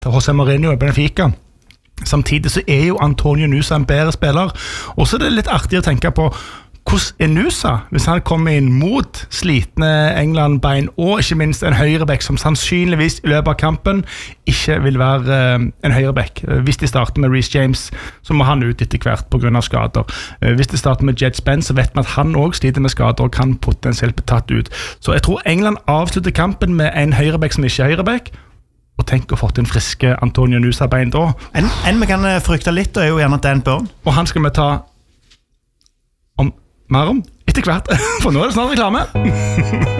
José Mourinho i Benfica. Samtidig så jo Antonio Nusa en bedre spiller. Og så det litt artig å tenke på hvordan Nusa, hvis han kommer inn mot slitne England-bein og ikke minst en høyrebekk som sannsynligvis i løpet av kampen ikke vil være en høyrebekk. Hvis de starter med Reece James, så må han ut etter hvert på grunn av skader. Hvis de starter med Jed Spence, så vet vi at han også sliter med skader og kan potensielt bli tatt ut. Så jeg tror England avslutter kampen med en høyrebekk som ikke er høyrebekk, og tenk å få til en friske Antonio Nusa-bein da. En vi kan frykte litt, jo gjerne Dan Burn. Og han skal vi ta mer om etter hvert, for nå det snart reklame.